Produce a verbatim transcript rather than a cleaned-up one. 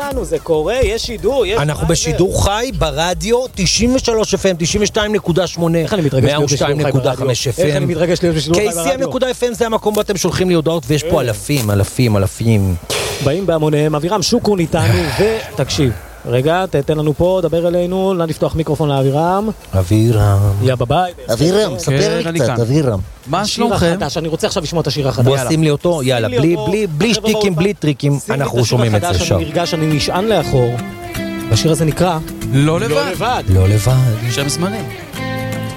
לנו, זה קורה, יש שידור, יש... אנחנו בשידור חי ברדיו, תשעים ושלוש אף אם, תשעים ושתיים נקודה שמונה, איך אני מתרגש להיות בשידור חי ברדיו? איך אני מתרגש להיות בשידור חי ברדיו? קייסי אם נקודה אף אם זה המקום בו אתם שולחים לי הודעות, ויש פה אלפים, אלפים, אלפים. באים בהמוניהם, אבירם שוקרון איתנו, ותקשיב. רגע, תתן לנו פה, דבר אלינו, לא נפתוח מיקרופון לאבירם. אבירם. יא בביי. אבירם, ספר לי קצת, אבירם. מה שלומכם? אני רוצה עכשיו לשמוע את השיר החדש. בוא שים לי אותו, יאללה, בלי שטיקים, בלי טריקים, אנחנו שומעים את זה שם. אני נרגש, אני נשען לאחור. והשיר הזה נקרא לא לבד. לא לבד. שם זמני.